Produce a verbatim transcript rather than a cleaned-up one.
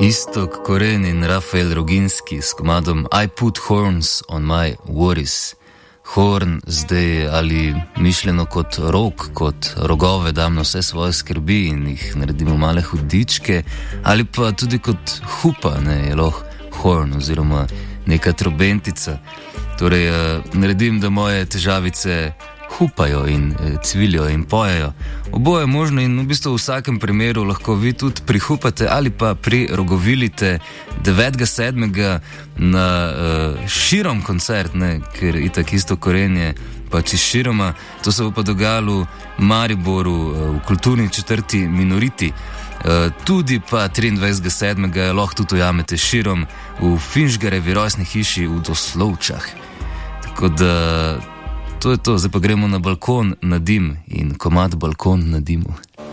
Iztok Koren in Rafael Roginski s komadom I Put Horns on My Worries. Horn zdaj ali mišljeno kot rog, kot rogove dam na vse svoje skrbi in jih naredimo male hudičke, ali pa tudi kot hupa, ne, je lahko horn oziroma neka trobentica. Torej, eh, naredim, da moje težavice hupajo in eh, cvilijo in pojejo. Oboje je možno in v bistvu v vsakem primeru lahko vi tudi prihupate ali pa prirogovilite devetega sedmega na uh, širom koncert, ne, ker itak isto korenje pač iz široma. To se bo pa dogajalo v Mariboru, uh, v kulturni četrti Minoriti. Uh, tudi pa triindvajsetega sedmega lahko tudi ujamete širom v Finžgarevi rojstni hiši v Doslovčah. Tako da to je to, zdaj pa gremo na balkon na dim in komad Balkon na dimu.